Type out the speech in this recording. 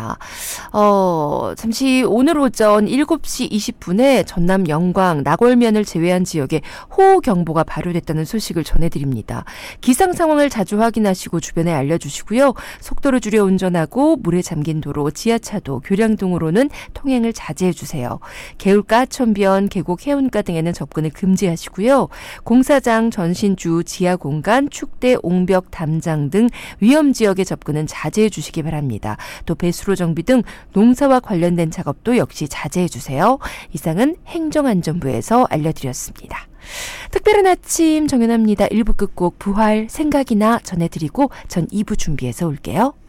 있습니다. 잠시 오늘 오전 7시 20분에 전남 영광, 나골면을 제외한 지역에 호우경보가 발효됐다는 소식을 전해드립니다. 기상 상황을 자주 확인하시고 주변에 알려주시고요. 속도를 줄여 운전하고 물에 잠긴 도로, 지하차도, 교량등으로는 통행을 자제해주세요. 개울가, 하천변, 계곡, 해운가 등에는 접근을 금지하시고요. 공사장, 전신주, 지하공간, 축대, 옹벽, 담장 등 위험지역의 접근은 자제해 주시기 바랍니다. 또 배수로 정비 등 농사와 관련된 작업도 역시 자제해 주세요. 이상은 행정안전부에서 알려드렸습니다. 특별한 아침 정연합니다. 1부 끝곡 부활 생각이나 전해드리고 전 2부 준비해서 올게요.